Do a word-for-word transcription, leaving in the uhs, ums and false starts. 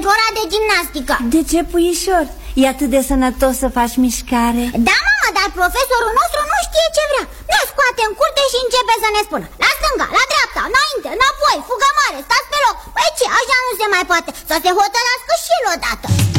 pentru ora de gimnastică. De ce, puișor? E atât de sănătos să faci mișcare. Da, mamă, dar profesorul nostru nu știe ce vrea. Ne scoate în curte și începe să ne spună: la stânga, la dreapta, înainte, înapoi, fugă mare, stați pe loc. Păi ce, așa nu se mai poate. Să se hotărască și el odată.